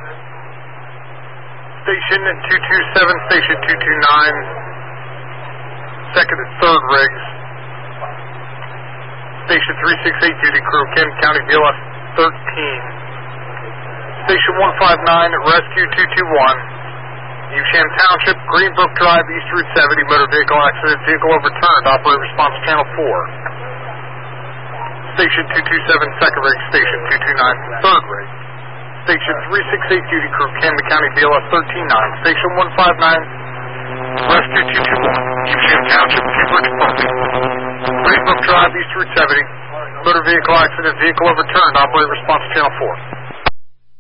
Station 227, Station 229, second and third rigs. Station 368 duty crew, Camden County BLS 13. Station 159, Rescue 221, Evesham Township, Greenbrook Drive, East Route 70, motor vehicle accident, vehicle overturned, operator response channel 4. Station 227, second rig, Station 229, third rig. Station 368 duty crew, Camden County BLS 13-9, Station 159, Rescue 221, Evesham Township, Cambridge Park, Greenbrook Drive, East Route 70, motor vehicle accident, vehicle overturned, operator response channel 4.